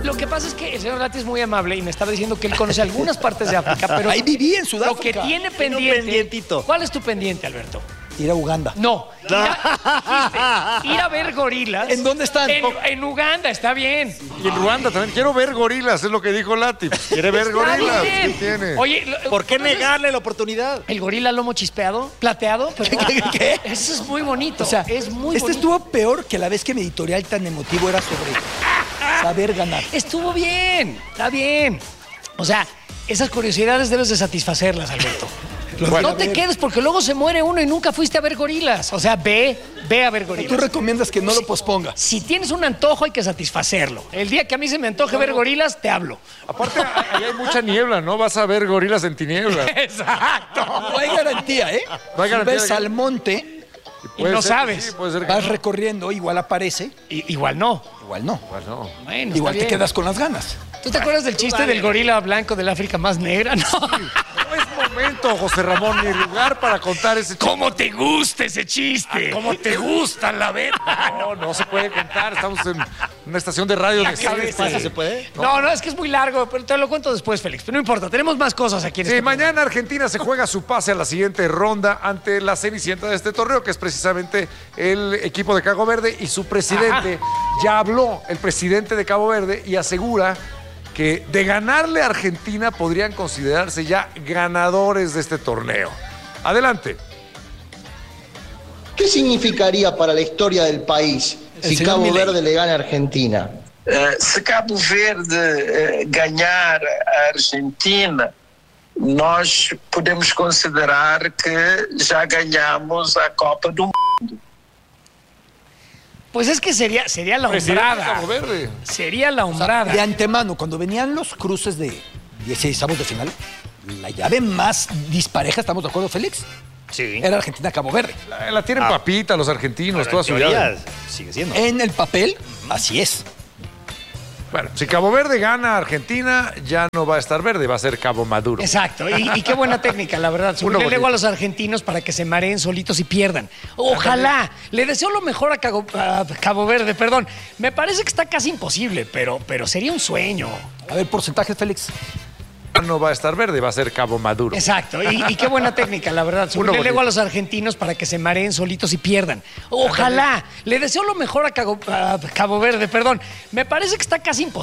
Lo que pasa es que el señor Lati es muy amable y me estaba diciendo que él conoce algunas partes de África, pero ahí viví en Sudáfrica. lo que tiene un pendiente. pendientito. ¿Cuál es tu pendiente, Alberto? Ir a Uganda. No. Ir a ver gorilas. ¿En dónde están? En Uganda, está bien. Y en Ruanda también. Quiero ver gorilas, es lo que dijo Lati. Quiere ver Está gorilas. bien. ¿Qué tiene? Oye, ¿Por qué ¿conoces negarle la oportunidad? el gorila lomo chispeado? ¿Plateado? ¿Qué? Eso es muy bonito. O sea, es muy este bonito. estuvo peor que la vez que mi editorial tan emotivo era sobre saber ganar. Estuvo bien, está bien. O sea, esas curiosidades debes de satisfacerlas, Alberto. No te quedes porque luego se muere uno y nunca fuiste a ver gorilas. O sea, ve a ver Tú gorilas. recomiendas que no lo posponga. Si tienes un antojo hay que satisfacerlo. El día que a mí se me antoje ver gorilas, te hablo. Aparte, ahí hay mucha niebla, ¿no? Vas a ver gorilas en tinieblas. Exacto. No hay garantía, ¿eh? No hay garantía Si ves de que- al monte, Y no sabes. Sí, puede ser que vas no. recorriendo, igual aparece, Igual no. igual no. Igual no. Bueno, Igual está te bien. quedas con las ganas. ¿Tú te acuerdas del chiste del gorila blanco del África más negra? No. No es momento, José Ramón, ni lugar para contar ese chiste. ¿Cómo te gusta ese chiste? ¿Cómo te gusta la verdad? No se puede contar. Estamos en una estación de radio de Ya sabes, cine. ¿Se puede? No, es que es muy largo, pero te lo cuento después, Félix. Pero no importa, tenemos más cosas aquí en Sí, este mañana Argentina se juega su pase a la siguiente ronda ante la cenicienta de este torneo, que es precisamente el equipo de Cabo Verde, y su presidente ya habló, el presidente de Cabo Verde, y asegura que de ganarle a Argentina podrían considerarse ya ganadores de este torneo. Adelante. ¿Qué significaría para la historia del país si señor Cabo Milei. Verde le gana a Argentina? Se Cabo Verde ganhar a Argentina, nós podemos considerar que já ganhamos a Copa do Mundo. Pues es que sería la Presidente de hombrada. Cabo Verde. Sería la hombrada. De antemano, cuando venían los cruces de 16avos de final, la llave más dispareja, ¿estamos de acuerdo, Félix? Sí. Era Argentina-Cabo Verde. La tienen papita los argentinos, toda su llave. Sigue siendo. En el papel, así es. Bueno, si Cabo Verde gana a Argentina, ya no va a estar verde, va a ser Cabo Maduro. Exacto, y qué buena técnica, la verdad. Uno Subirle el ego bonito. a los argentinos para que se mareen solitos y pierdan. Ojalá. Le deseo lo mejor a Cabo Verde, perdón. Me parece que está casi imposible, pero sería un sueño. A ver, porcentajes, Félix. Ya no va a estar verde, va a ser Cabo Maduro. Exacto, y qué buena técnica, la verdad. Subirle el ego bonito. a los argentinos para que se mareen solitos y pierdan. Ojalá. Le deseo lo mejor a Cabo Verde, perdón. Me parece que está casi imposible.